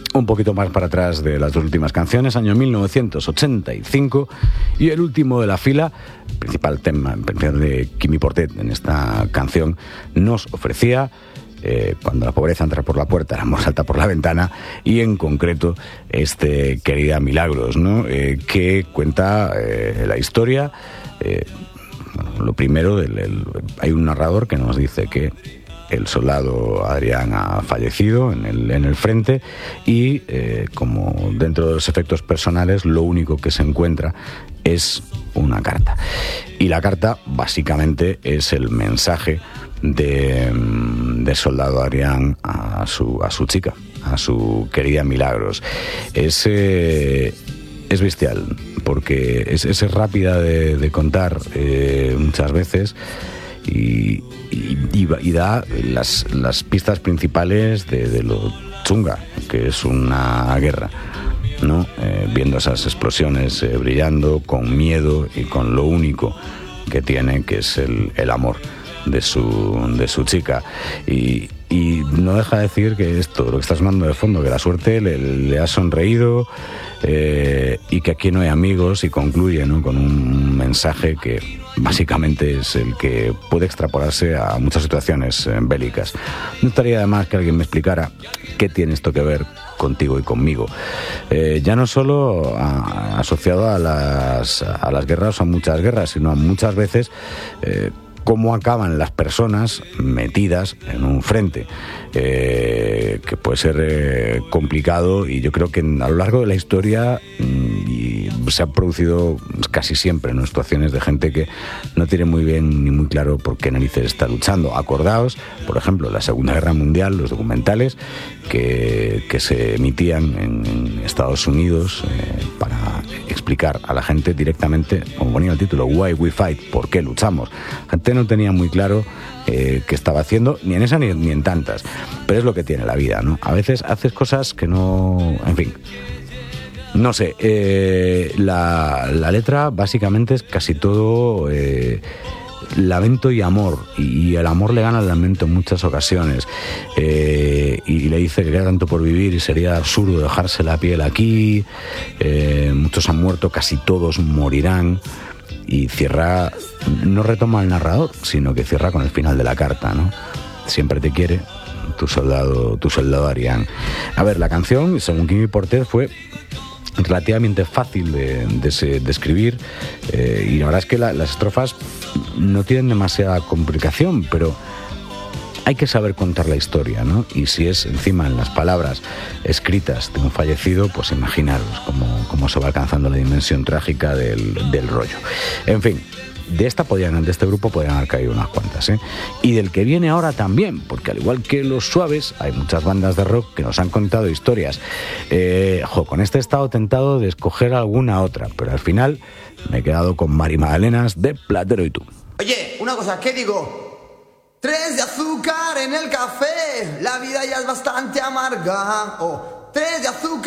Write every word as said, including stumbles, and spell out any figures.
un poquito más para atrás de las dos últimas canciones, año mil novecientos ochenta y cinco, y el último de la fila, el principal tema de Quimi Portet en esta canción, nos ofrecía Eh, cuando la pobreza entra por la puerta, el amor salta por la ventana, y en concreto este Querida Milagros, ¿no? Eh, que cuenta eh, la historia. Eh, bueno, lo primero, el, el, hay un narrador que nos dice que el soldado Adrián ha fallecido en el, en el frente, y eh, como dentro de los efectos personales lo único que se encuentra es una carta, y la carta básicamente es el mensaje de, de soldado Adrián a su, a su chica, a su querida Milagros. Es, eh, es bestial, porque es, es rápida de, de contar eh, muchas veces, y, y, y da las, las pistas principales de, de lo chunga que es una guerra, ¿no? Eh, viendo esas explosiones eh, brillando, con miedo y con lo único que tiene, que es el, el amor de su, de su chica. Y, y no deja de decir que esto, lo que está sonando de fondo, que la suerte le, le ha sonreído, eh, y que aquí no hay amigos, y concluye, ¿no?, con un mensaje que básicamente es el que puede extrapolarse a muchas situaciones eh, bélicas. No estaría de más que alguien me explicara qué tiene esto que ver contigo y conmigo, eh, ya no solo a, asociado a las, a las guerras o a muchas guerras, sino a muchas veces eh, cómo acaban las personas metidas en un frente, eh, que puede ser eh, complicado, y yo creo que a lo largo de la historia y se han producido casi siempre, ¿no?, situaciones de gente que no tiene muy bien ni muy claro por qué narices está luchando. Acordaos, por ejemplo, la Segunda Guerra Mundial, los documentales que, que se emitían en, en Estados Unidos eh, para explicar a la gente directamente, como ponía el título, Why We Fight, ¿por qué luchamos? La gente no tenía muy claro eh, qué estaba haciendo, ni en esa ni, ni en tantas, pero es lo que tiene la vida, ¿no? A veces haces cosas que no... En fin, no sé, eh, la, la letra básicamente es casi todo eh, lamento y amor, y, y el amor le gana al lamento en muchas ocasiones, eh, y, y le dice que queda tanto por vivir y sería absurdo dejarse la piel aquí, eh, muchos han muerto, casi todos morirán, y cierra, no retoma el narrador, sino que cierra con el final de la carta, ¿no? Siempre te quiere tu soldado, tu soldado Adrián. A ver, la canción, según Quimi Portet, fue relativamente fácil de, de, de escribir, eh, y la verdad es que la, las estrofas no tienen demasiada complicación, pero hay que saber contar la historia, ¿no? Y si es encima en las palabras escritas de un fallecido, pues imaginaros cómo, cómo se va alcanzando la dimensión trágica del, del rollo. En fin, de esta podían, de este grupo podrían haber caído unas cuantas, ¿eh? Y del que viene ahora también, porque al igual que Los Suaves, hay muchas bandas de rock que nos han contado historias. Eh, jo, con este he estado tentado de escoger alguna otra, pero al final me he quedado con Mari Magdalenas de Platero y tú. Oye, una cosa, ¿qué digo? Tres de azúcar en el café, la vida ya es bastante amarga. O oh, tres de azúcar